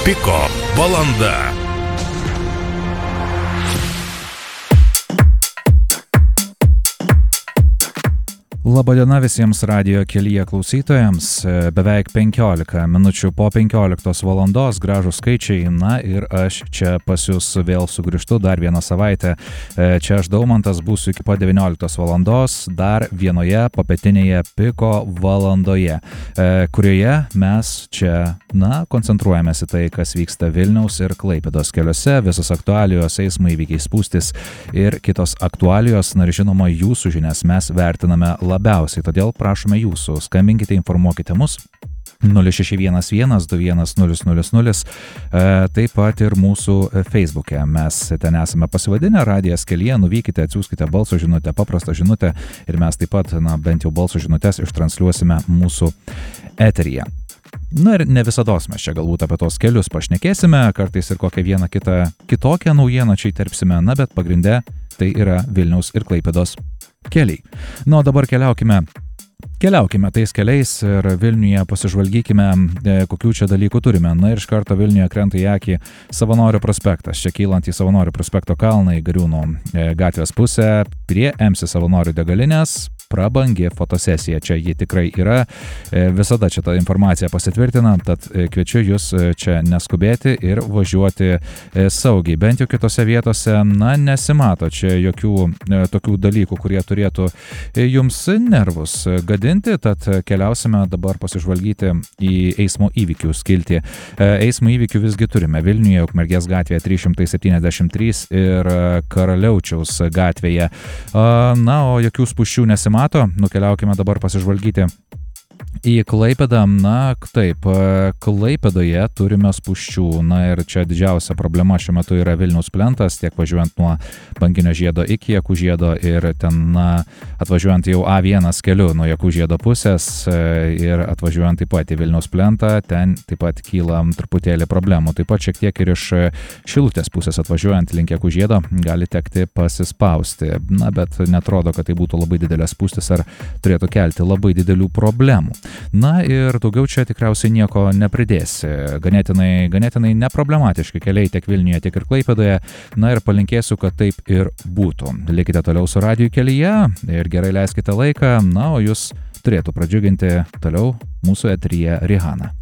Piko valanda. Labadiena visiems radijo kelyje klausytojams. Beveik 15 minučių po 15 valandos, gražų skaičiai, na ir aš čia pas jūs vėl sugrįžtu dar vieną savaitę. Čia aš Daumantas būsiu iki po 19 valandos, dar vienoje popietinėje Piko valandoje, kurioje mes čia, koncentruojamės į tai, kas vyksta Vilniaus ir Klaipėdos keliuose, visos aktualijos, eismo įvykiai, spūstis ir kitos aktualijos, na ir žinoma, jūsų žinias mes vertiname labiausiai, todėl prašome jūsų, skambinkite, informuokite mus 0611 21 000, taip pat ir mūsų Facebook'e. Mes ten esame pasivadinę Radijas kelyje, nuvykite, atsiųskite balso žinutę, paprastą žinutę ir mes taip pat, bent jau balso žinutės ištransliuosime mūsų eteryje. Na ir ne visados mes čia galbūt apie tos kelius pašnekėsime, kartais ir kokią vieną kitokią naujieną čia įterpsime, bet pagrinde tai yra Vilniaus ir Klaipėdos keliai. Na, o dabar keliaukime tais keliais ir Vilniuje pasižvalgykime, kokių čia dalykų turime. Na ir iš karto Vilniuje krenta į akį Savanorių prospektas. Čia kylant į Savanorių prospekto kalną į Gariūnų gatvės pusę, prie MC Savanorių degalinės, prabangi fotosesija. Čia ji tikrai yra. Visada čia ta informacija pasitvirtina, tad kviečiu jūs čia neskubėti ir važiuoti saugiai. Bent jau kitose vietose, nesimato čia jokių tokių dalykų, kurie turėtų jums nervus gadinti, tad keliausime dabar pasižvalgyti į eismo įvykių skiltį. Eismo įvykių visgi turime Vilniuje, Ukmergės gatvėje 373 ir Karaliaučiaus gatvėje. Na, o jokių spūsčių nesimato. Nukeliaukime dabar pasižvalgyti į Klaipėdą. Na, taip, Klaipėdoje turime spūsčių. Na ir čia didžiausia problema šiuo metu yra Vilniaus plentas, tiek važiuojant nuo Banginio žiedo iki Jakų žiedo ir ten atvažiuojant jau A1 keliu nuo Jakų žiedo pusės ir atvažiuojant taip pat į Vilniaus plentą, ten taip pat kyla truputėlį problemų. Taip pat šiek tiek ir iš Šilutės pusės atvažiuojant link Jakų žiedo gali tekti pasispausti. Na, bet netrodo, kad tai būtų labai didelės spūstis ar turėtų kelti labai didelių problemų. Na ir daugiau čia tikriausiai nieko nepridėsi. Ganėtinai neproblematiški keliai tiek Vilniuje, tiek ir Klaipėdoje. Na ir palinkėsiu, kad taip ir būtų. Likite toliau su radiju kelyje ir gerai leiskite laiką. Na, o jūs turėtų pradžiuginti toliau mūsų eteryje Rihanna.